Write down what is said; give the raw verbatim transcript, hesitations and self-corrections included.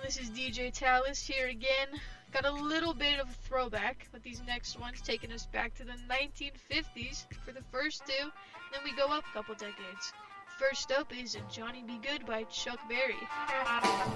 this is D J Talus here again. Got a little bit of a throwback with these next ones, taking us back to the nineteen fifties for the first two, then we go up a couple decades. First up is Johnny B. Goode by Chuck Berry.